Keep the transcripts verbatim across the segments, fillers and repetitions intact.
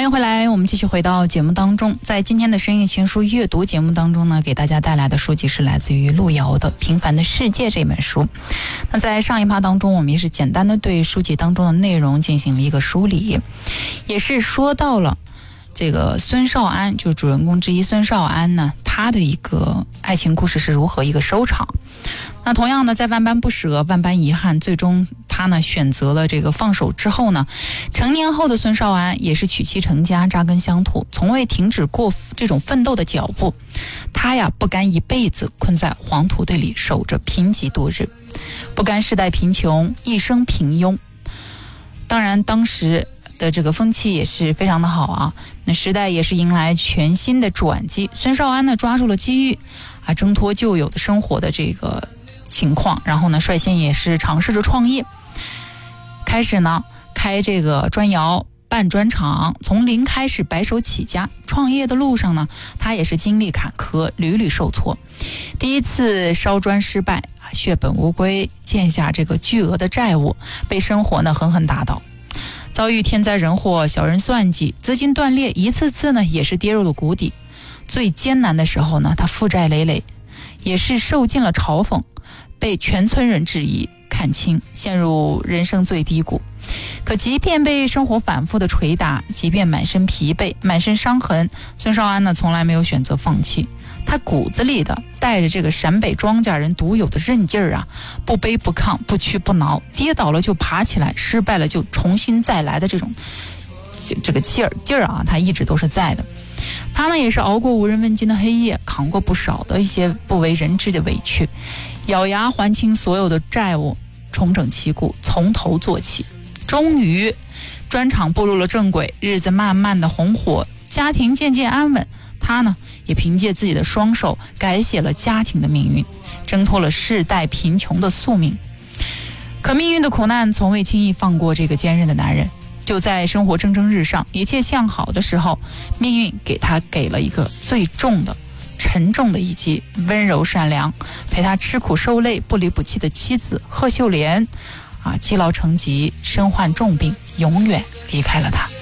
迎回来，我们继续回到节目当中。在今天的深夜情书阅读节目当中呢，给大家带来的书籍是来自于路遥的《平凡的世界》这本书。那在上一趴当中，我们也是简单的对书籍当中的内容进行了一个梳理，也是说到了这个孙少安，就是主人公之一孙少安呢，他的一个爱情故事是如何一个收场。那同样呢，在万般不舍、万般遗憾，最终他呢选择了这个放手之后呢，成年后的孙少安也是娶妻成家，扎根乡土，从未停止过这种奋斗的脚步。他呀不甘一辈子困在黄土地里守着贫瘠度日，不甘世代贫穷，一生平庸。当然当时的这个风气也是非常的好啊，那时代也是迎来全新的转机。孙少安呢抓住了机遇啊，挣脱旧有的生活的这个情况，然后呢率先也是尝试着创业，开始呢开这个砖窑办砖厂，从零开始白手起家。创业的路上呢，他也是经历坎坷，屡屡受挫。第一次烧砖失败啊，血本无归，欠下这个巨额的债务，被生活呢狠狠打倒。遭遇天灾人祸，小人算计，资金断裂，一次次呢也是跌入了谷底。最艰难的时候呢，他负债累累，也是受尽了嘲讽，被全村人质疑看清，陷入人生最低谷。可即便被生活反复的捶打，即便满身疲惫，满身伤痕，孙少安呢从来没有选择放弃。他骨子里的带着这个陕北庄稼人独有的韧劲儿啊，不卑不亢，不屈不挠，跌倒了就爬起来，失败了就重新再来的这种这个气儿劲儿啊，他一直都是在的。他呢也是熬过无人问津的黑夜，扛过不少的一些不为人知的委屈，咬牙还清所有的债务，重整旗鼓，从头做起。终于砖厂步入了正轨，日子慢慢的红火，家庭渐渐安稳。他呢也凭借自己的双手改写了家庭的命运，挣脱了世代贫穷的宿命。可命运的苦难从未轻易放过这个坚韧的男人。就在生活蒸蒸日上，一切向好的时候，命运给他给了一个最重的沉重的一击。温柔善良，陪他吃苦受累，不离不弃的妻子贺秀莲啊，积劳成疾，身患重病，永远离开了他。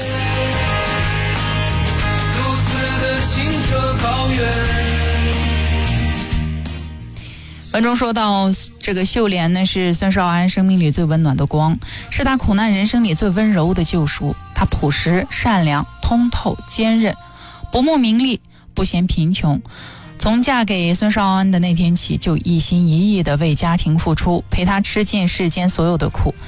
文中说到，这个秀莲呢是孙少安生命里最温暖的光，是他苦难人生里最温柔的救赎。他朴实善良，通透坚韧，不慕名利，不嫌贫穷。从嫁给孙少安的那天起，就一心一意地为家庭付出，陪他吃尽世间所有的苦。